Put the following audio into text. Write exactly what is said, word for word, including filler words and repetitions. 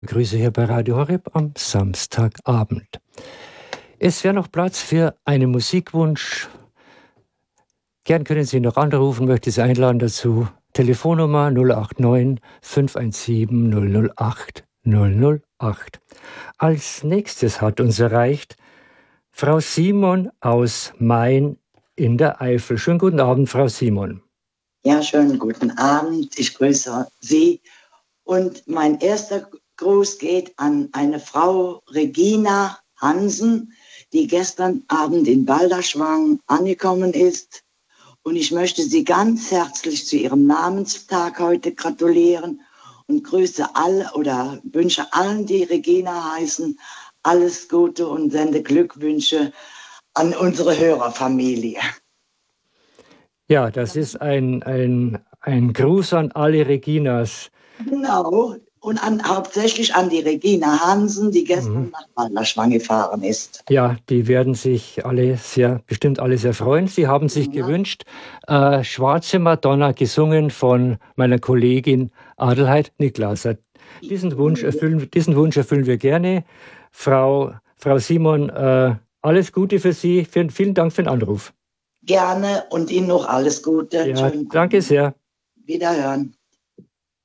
Grüße hier bei Radio Horeb am Samstagabend. Es wäre noch Platz für einen Musikwunsch. Gern können Sie noch anrufen, möchte Sie einladen dazu. Telefonnummer null acht neun fünf eins sieben null null acht null null acht. Als nächstes hat uns erreicht Frau Simon aus Main in der Eifel. Schönen guten Abend, Frau Simon. Ja, schönen guten Abend. Ich grüße Sie. Und mein erster Gruß geht an eine Frau Regina Hansen, die gestern Abend in Balderschwang angekommen ist. Und ich möchte Sie ganz herzlich zu Ihrem Namenstag heute gratulieren und grüße alle oder wünsche allen, die Regina heißen, alles Gute und sende Glückwünsche an unsere Hörerfamilie. Ja, das ist ein, ein, ein Gruß an alle Reginas. Genau, und an, hauptsächlich an die Regina Hansen, die gestern Mhm. nach Balderschwang gefahren ist. Ja, die werden sich alle sehr, bestimmt alle sehr freuen. Sie haben sich Ja. gewünscht, äh, Schwarze Madonna, gesungen von meiner Kollegin Adelheid Niklasser. Diesen Wunsch erfüllen, diesen Wunsch erfüllen wir gerne. Frau, Frau Simon, äh, alles Gute für Sie. Vielen, vielen Dank für den Anruf. Gerne und Ihnen noch alles Gute. Ja, danke sehr. Wiederhören.